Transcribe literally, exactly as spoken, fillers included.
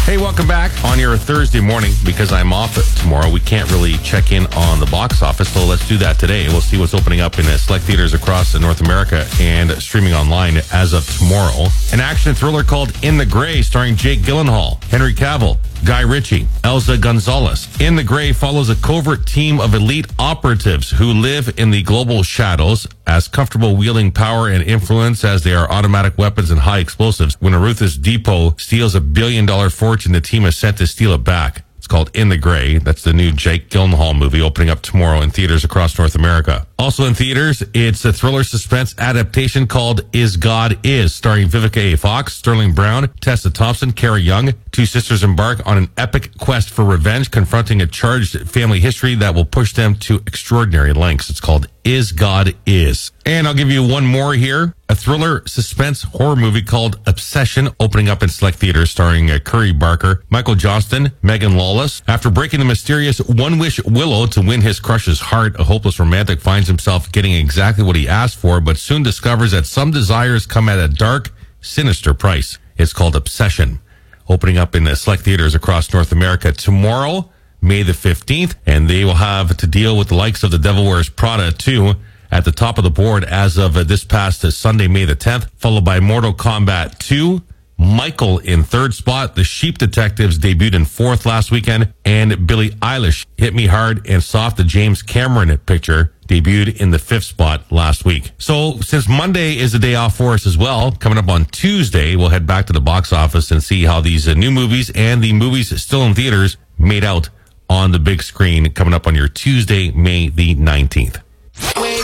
Hey, welcome back on your Thursday morning. Because I'm off tomorrow, we can't really check in on the box office, so let's do that today. We'll see what's opening up in select theaters across North America and streaming online as of tomorrow. An action thriller called In the Grey, starring Jake Gyllenhaal, Henry Cavill, Guy Ritchie, Elsa Gonzalez. In the Grey follows a covert team of elite operatives who live in the global shadows, as comfortable wielding power and influence as they are automatic weapons and high explosives. When a ruthless depot steals a billion dollar fortune, the team is set to steal it back. It's called In the Grey. That's the new Jake Gyllenhaal movie opening up tomorrow in theaters across North America. Also in theaters, it's a thriller suspense adaptation called Is God Is, starring Vivica A. Fox, Sterling Brown, Tessa Thompson, Kara Young. Two sisters embark on an epic quest for revenge, confronting a charged family history that will push them to extraordinary lengths. It's called Is God Is. And I'll give you one more here. A thriller suspense horror movie called Obsession, opening up in select theaters, starring uh, Curry Barker, Michael Johnston, Megan Lawless. After breaking the mysterious one-wish Willow to win his crush's heart, a hopeless romantic finds himself getting exactly what he asked for, but soon discovers that some desires come at a dark, sinister price. It's called Obsession, opening up in the select theaters across North America tomorrow, May the fifteenth, and they will have to deal with the likes of The Devil Wears Prada too, at the top of the board as of uh, this past uh, Sunday, May the tenth, followed by Mortal Kombat two, Michael in third spot, The Sheep Detectives debuted in fourth last weekend, and Billie Eilish, Hit Me Hard and Soft, the James Cameron picture, debuted in the fifth spot last week. So since Monday is a day off for us as well, coming up on Tuesday, we'll head back to the box office and see how these uh, new movies and the movies still in theaters made out on the big screen, coming up on your Tuesday, May the nineteenth.